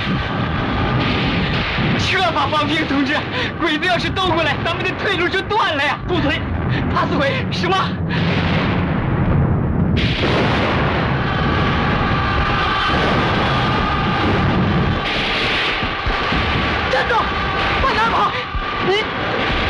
撤吧，方平同志！鬼子要是兜过来，咱们的退路就断了呀！ 住嘴！怕死鬼！ 什么？